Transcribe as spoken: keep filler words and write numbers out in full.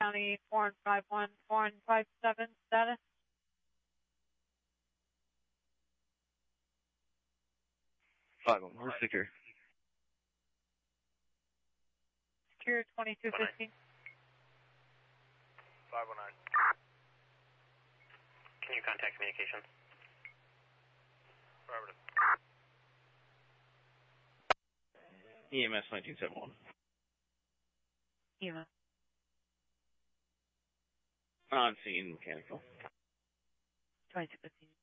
County four and five one, four and five seven status. Five one, we're secure. Secure twenty-two fifteen. five one nine. Can you contact communications? Affirmative. E M S nineteen seventy-one. E M S. On scene mechanical. twenty-two fifteen.